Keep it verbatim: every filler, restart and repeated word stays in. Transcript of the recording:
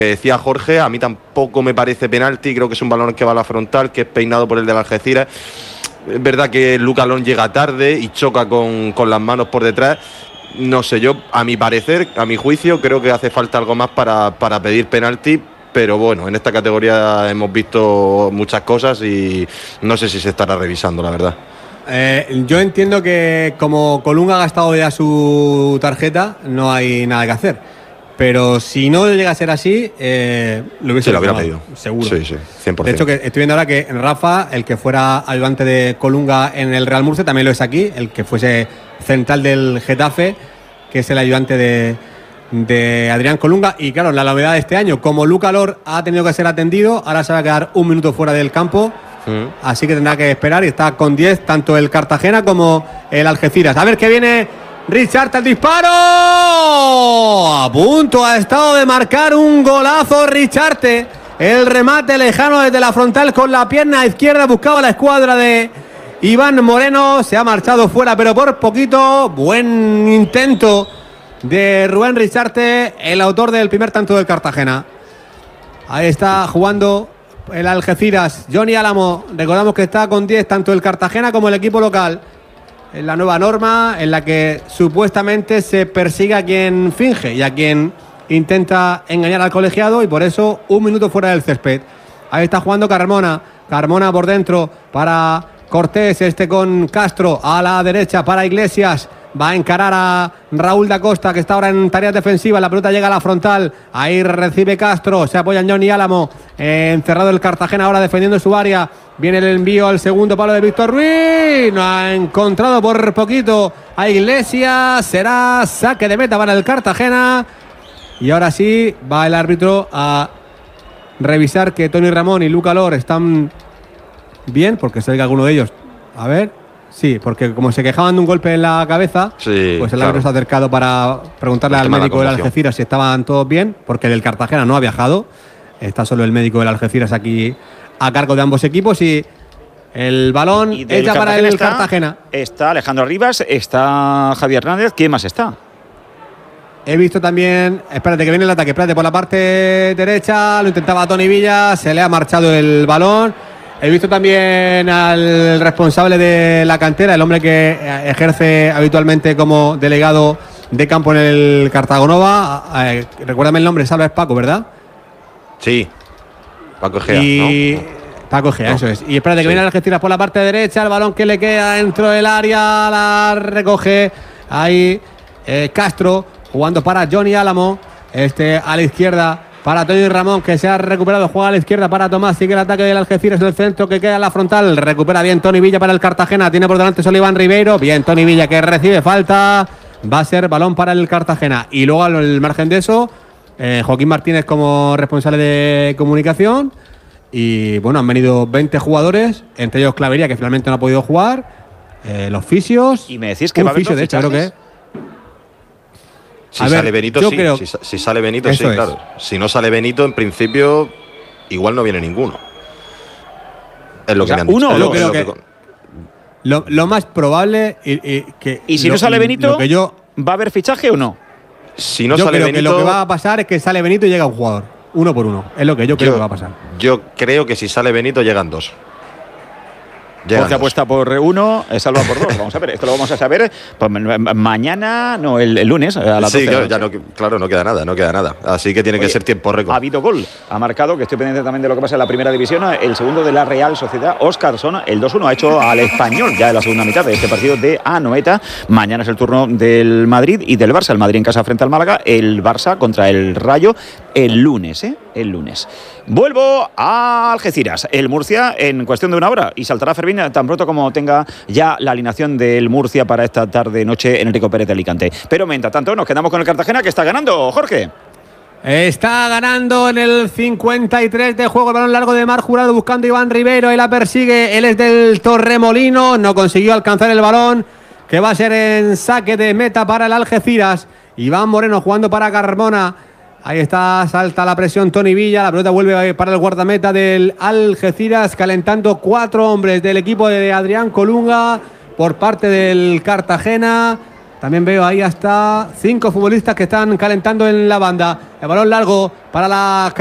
decía Jorge, a mí tampoco me parece penalti, creo que es un balón que va a la frontal, que es peinado por el del Algeciras. Es verdad que Luca Lón llega tarde y choca con, con las manos por detrás. No sé, yo, a mi parecer, a mi juicio, creo que hace falta algo más para, para pedir penalti. Pero bueno, en esta categoría hemos visto muchas cosas y no sé si se estará revisando, la verdad. Eh, yo entiendo que como Colunga ha gastado ya su tarjeta, no hay nada que hacer. Pero si no llega a ser así, eh, lo hubiese sí, lo hubiera pedido. Seguro. Sí, sí, cien por ciento. De hecho, que estoy viendo ahora que Rafa, el que fuera ayudante de Colunga en el Real Murcia, también lo es aquí, el que fuese central del Getafe, que es el ayudante de, de Adrián Colunga. Y claro, la novedad de este año, como Luca Lor ha tenido que ser atendido, ahora se va a quedar un minuto fuera del campo. Mm. Así que tendrá que esperar y está con diez tanto el Cartagena como el Algeciras. A ver qué viene. Richarte el disparo. A punto ha estado de marcar un golazo Richarte. El remate lejano desde la frontal con la pierna izquierda. Buscaba la escuadra de Iván Moreno. Se ha marchado fuera, pero por poquito. Buen intento de Rubén Richarte, el autor del primer tanto del Cartagena. Ahí está jugando el Algeciras. Johnny Álamo. Recordamos que está con diez tanto el Cartagena como el equipo local. En la nueva norma en la que supuestamente se persigue a quien finge y a quien intenta engañar al colegiado, y por eso un minuto fuera del césped. Ahí está jugando Carmona. Carmona por dentro para Cortés, este con Castro a la derecha para Iglesias. Va a encarar a Raúl da Costa, que está ahora en tareas defensivas. La pelota llega a la frontal. Ahí recibe Castro. Se apoya en Johnny Álamo. Eh, encerrado el Cartagena ahora defendiendo su área. Viene el envío al segundo palo de Víctor Ruiz. No ha encontrado por poquito a Iglesias. Será saque de meta para el Cartagena. Y ahora sí va el árbitro a revisar que Tony Ramón y Luca Lor están bien, porque sé que alguno de ellos. A ver. Sí, porque como se quejaban de un golpe en la cabeza, sí, pues el claro. árbitro se ha acercado para preguntarle al médico del Algeciras si estaban todos bien, porque el del Cartagena no ha viajado. Está solo el médico del Algeciras aquí a cargo de ambos equipos y el balón hecha para el está, Cartagena. Está Alejandro Rivas, está Javier Hernández. ¿Quién más está? He visto también, espérate que viene el ataque, espérate, por la parte derecha, lo intentaba Tony Villa, se le ha marchado el balón. He visto también al responsable de la cantera, el hombre que ejerce habitualmente como delegado de campo en el Cartagonova. Eh, recuérdame el nombre, Salva, es Paco, ¿verdad? Sí, Paco Egea, y... ¿no? Paco Egea, no. eso es. Y espérate que sí. viene el Algeciras por la parte derecha, el balón que le queda dentro del área, la recoge ahí eh, Castro, jugando para Johnny Álamo, este a la izquierda. Para Tony Ramón, que se ha recuperado, juega a la izquierda para Tomás, sigue el ataque del Algeciras en el centro, que queda en la frontal, recupera bien Tony Villa para el Cartagena, tiene por delante solo Iván Ribeiro, bien Tony Villa que recibe falta, va a ser balón para el Cartagena. Y luego al margen de eso, eh, Joaquín Martínez como responsable de comunicación, y bueno, han venido veinte jugadores, entre ellos Clavería, que finalmente no ha podido jugar, eh, los fisios, y me decís que un va a haber fisio, de hecho, creo que Si a sale ver, Benito, sí. Creo... Si, si sale Benito, sí, es. claro. Si no sale Benito, en principio, igual no viene ninguno. Es lo o que sea, me han dicho. uno, Es lo, creo es lo que, que... lo, lo más probable y, y que y si lo, no sale Benito, lo que yo, ¿va a haber fichaje o no? Si no yo sale creo Benito, que lo que va a pasar es que sale Benito y llega un jugador, uno por uno. Es lo que yo creo yo, que va a pasar. Yo creo que si sale Benito llegan dos. Llegan Jorge dos. Apuesta por uno, Salva por dos. Vamos a ver, esto lo vamos a saber pues, mañana, no, el, el lunes a las sí, doce. Claro, ya no, claro, no queda nada, no queda nada. Así que tiene Oye, que ser tiempo récord. Ha habido gol, ha marcado, que estoy pendiente también de lo que pasa en la primera división, el segundo de la Real Sociedad, Óscarson, el dos uno ha hecho al Español ya en la segunda mitad de este partido de Anoeta. Mañana es el turno del Madrid y del Barça, el Madrid en casa frente al Málaga, el Barça contra el Rayo el lunes, ¿eh? El lunes. Vuelvo a Algeciras, el Murcia en cuestión de una hora y saltará Fermín tan pronto como tenga ya la alineación del Murcia para esta tarde-noche en Enrico Pérez de Alicante. Pero mientras tanto nos quedamos con el Cartagena que está ganando, Jorge. Está ganando en el cincuenta y tres de juego el balón largo de Mar Jurado buscando a Iván Ribeiro, él la persigue, él es del Torremolino, no consiguió alcanzar el balón que va a ser en saque de meta para el Algeciras. Iván Moreno jugando para Carmona. Ahí está, salta la presión Tony Villa, la pelota vuelve para el guardameta del Algeciras, calentando cuatro hombres del equipo de Adrián Colunga por parte del Cartagena. También veo ahí hasta cinco futbolistas que están calentando en la banda. El balón largo para la